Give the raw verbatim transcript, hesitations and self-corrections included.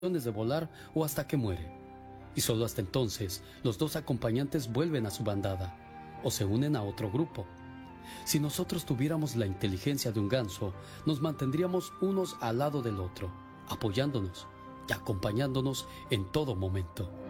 de volar o hasta que muere. Y solo hasta entonces los dos acompañantes vuelven a su bandada o se unen a otro grupo. Si nosotros tuviéramos la inteligencia de un ganso, nos mantendríamos unos al lado del otro, apoyándonos y acompañándonos en todo momento.